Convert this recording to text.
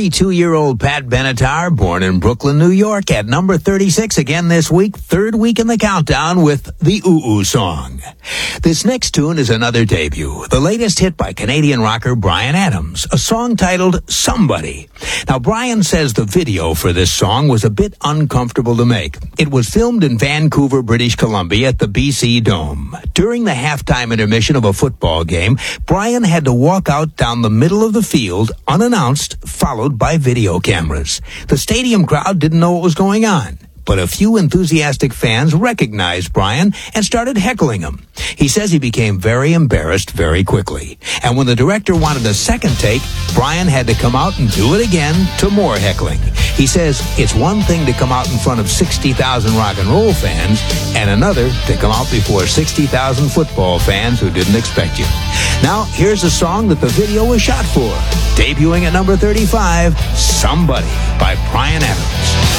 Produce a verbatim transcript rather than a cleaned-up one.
thirty-two-year-old Pat Benatar, born in Brooklyn, New York, at number thirty-six again this week, third week in the countdown with the Ooh Ooh Song. This next tune is another debut, the latest hit by Canadian rocker Bryan Adams, a song titled Somebody. Now, Bryan says the video for this song was a bit uncomfortable to make. It was filmed in Vancouver, British Columbia at the B C Dome. During the halftime intermission of a football game, Bryan had to walk out down the middle of the field unannounced, followed by video cameras. The stadium crowd didn't know what was going on, but a few enthusiastic fans recognized Bryan and started heckling him. He says he became very embarrassed very quickly. And when the director wanted a second take, Bryan had to come out and do it again to more heckling. He says it's one thing to come out in front of sixty thousand rock and roll fans and another to come out before sixty thousand football fans who didn't expect you. Now, here's a song that the video was shot for. Debuting at number thirty-five, Somebody by Bryan Adams.